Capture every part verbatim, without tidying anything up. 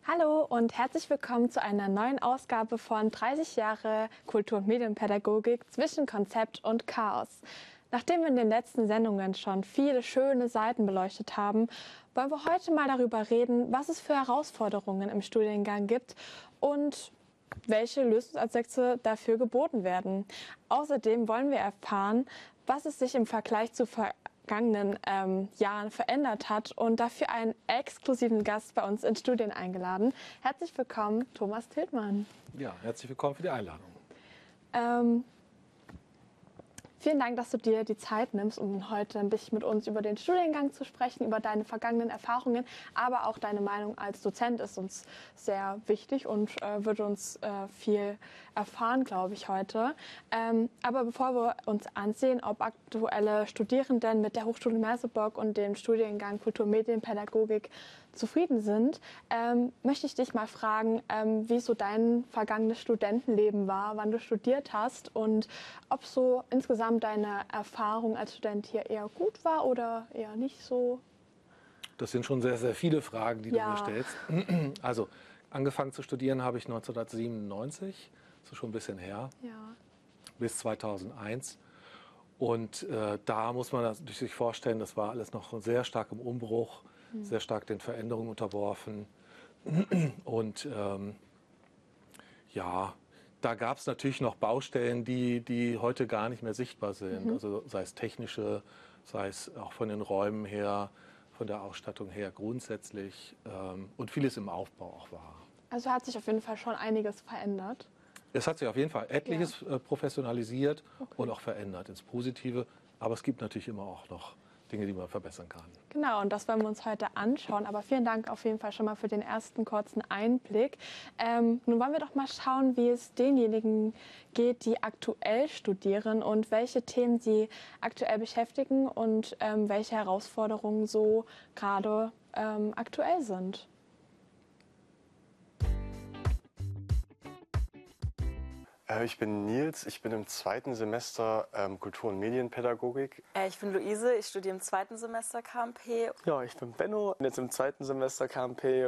Hallo und herzlich willkommen zu einer neuen Ausgabe von dreißig Jahre Kultur- und Medienpädagogik zwischen Konzept und Chaos. Nachdem wir in den letzten Sendungen schon viele schöne Seiten beleuchtet haben, wollen wir heute mal darüber reden, was es für Herausforderungen im Studiengang gibt und welche Lösungsansätze dafür geboten werden. Außerdem wollen wir erfahren, was es sich im Vergleich zu vergangenen ähm, Jahren verändert hat und dafür einen exklusiven Gast bei uns ins Studien eingeladen. Herzlich willkommen, Thomas Tiltmann. Ja, herzlich willkommen für die Einladung. Ähm, Vielen Dank, dass du dir die Zeit nimmst, um heute ein bisschen mit uns über den Studiengang zu sprechen, über deine vergangenen Erfahrungen, aber auch deine Meinung als Dozent ist uns sehr wichtig und äh, wird uns äh, viel erfahren, glaube ich, heute. Ähm, aber bevor wir uns ansehen, ob aktuelle Studierenden mit der Hochschule Merseburg und dem Studiengang Kultur- und Medienpädagogik zufrieden sind, ähm, möchte ich dich mal fragen, ähm, wie so dein vergangenes Studentenleben war, wann du studiert hast und ob so insgesamt deine Erfahrung als Student hier eher gut war oder eher nicht so. Das sind schon sehr, sehr viele Fragen, die Ja. du mir stellst. Also, angefangen zu studieren habe ich neunzehnhundertsiebenundneunzig, das ist schon ein bisschen her, Ja. bis zweitausendeins. Und äh, da muss man sich vorstellen, das war alles noch sehr stark im Umbruch, mhm. sehr stark den Veränderungen unterworfen. Und ähm, ja, da gab es natürlich noch Baustellen, die, die heute gar nicht mehr sichtbar sind. Mhm. Also sei es technische, sei es auch von den Räumen her, von der Ausstattung her grundsätzlich ähm, und vieles im Aufbau auch war. Also hat sich auf jeden Fall schon einiges verändert. Es hat sich auf jeden Fall etliches Ja. äh, professionalisiert Okay. und auch verändert ins Positive. Aber es gibt natürlich immer auch noch Dinge, die man verbessern kann. Genau, und das wollen wir uns heute anschauen. Aber vielen Dank auf jeden Fall schon mal für den ersten kurzen Einblick. Ähm, nun wollen wir doch mal schauen, wie es denjenigen geht, die aktuell studieren und welche Themen sie aktuell beschäftigen und ähm, welche Herausforderungen so gerade ähm, aktuell sind. Ich bin Nils, ich bin im zweiten Semester ähm, Kultur- und Medienpädagogik. Äh, ich bin Luise, ich studiere im zweiten Semester K M P. Ja, ich bin Benno, jetzt im zweiten Semester K M P.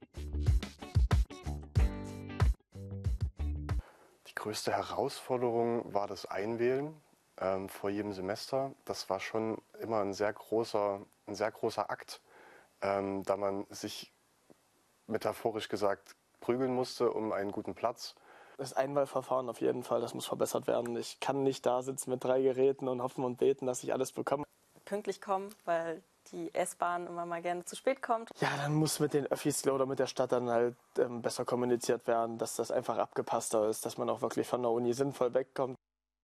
Die größte Herausforderung war das Einwählen ähm, vor jedem Semester. Das war schon immer ein sehr großer, ein sehr großer Akt, ähm, da man sich metaphorisch gesagt prügeln musste um einen guten Platz. Das Einwahlverfahren auf jeden Fall, das muss verbessert werden. Ich kann nicht da sitzen mit drei Geräten und hoffen und beten, dass ich alles bekomme. Pünktlich kommen, weil die S-Bahn immer mal gerne zu spät kommt. Ja, dann muss mit den Öffis oder mit der Stadt dann halt ähm, besser kommuniziert werden, dass das einfach abgepasster ist, dass man auch wirklich von der Uni sinnvoll wegkommt.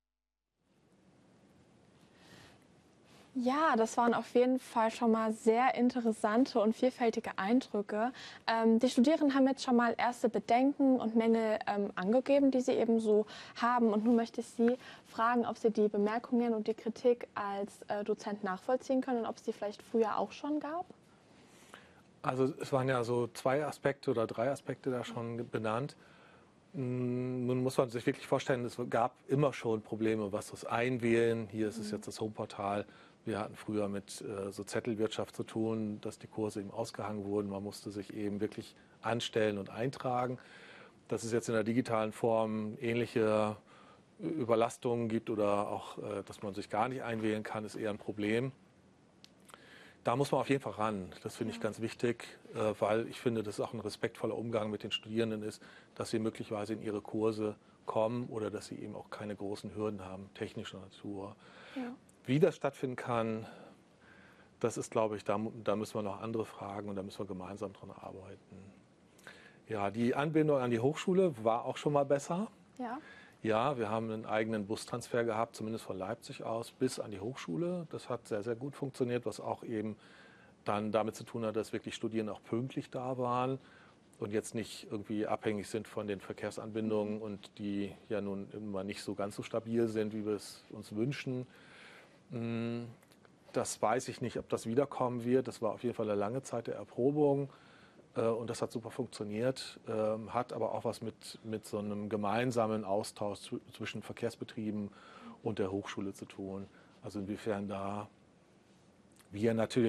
Ja, das waren auf jeden Fall schon mal sehr interessante und vielfältige Eindrücke. Ähm, die Studierenden haben jetzt schon mal erste Bedenken und Mängel ähm, angegeben, die sie eben so haben. Und nun möchte ich Sie fragen, ob Sie die Bemerkungen und die Kritik als äh, Dozent nachvollziehen können und ob es die vielleicht früher auch schon gab. Also es waren ja so zwei Aspekte oder drei Aspekte da schon benannt. Nun muss man sich wirklich vorstellen, es gab immer schon Probleme, was das Einwählen, hier ist es jetzt das Homeportal. Wir hatten früher mit äh, so Zettelwirtschaft zu tun, dass die Kurse eben ausgehangen wurden. Man musste sich eben wirklich anstellen und eintragen. Dass es jetzt in der digitalen Form ähnliche Überlastungen gibt oder auch, äh, dass man sich gar nicht einwählen kann, ist eher ein Problem. Da muss man auf jeden Fall ran. Das finde ich ganz wichtig, äh, weil ich finde, dass es auch ein respektvoller Umgang mit den Studierenden ist, dass sie möglicherweise in ihre Kurse kommen oder dass sie eben auch keine großen Hürden haben, technischer Natur. Ja. Wie das stattfinden kann, das ist, glaube ich, da, da müssen wir noch andere fragen und da müssen wir gemeinsam dran arbeiten. Ja, die Anbindung an die Hochschule war auch schon mal besser. Ja. Ja, wir haben einen eigenen Bustransfer gehabt, zumindest von Leipzig aus, bis an die Hochschule. Das hat sehr, sehr gut funktioniert, was auch eben dann damit zu tun hat, dass wirklich Studierende auch pünktlich da waren und jetzt nicht irgendwie abhängig sind von den Verkehrsanbindungen und die ja nun immer nicht so ganz so stabil sind, wie wir es uns wünschen. Das weiß ich nicht, ob das wiederkommen wird. Das war auf jeden Fall eine lange Zeit der Erprobung. Und das hat super funktioniert, hat aber auch was mit, mit so einem gemeinsamen Austausch zwischen Verkehrsbetrieben und der Hochschule zu tun. Also inwiefern da wir natürlich